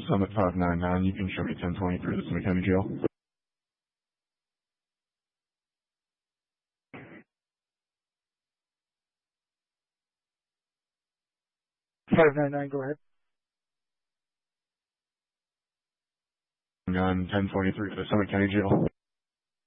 Summit 599. You can show me 1023 to the Summit County Jail. 599, go ahead. 1023 to the Summit County Jail.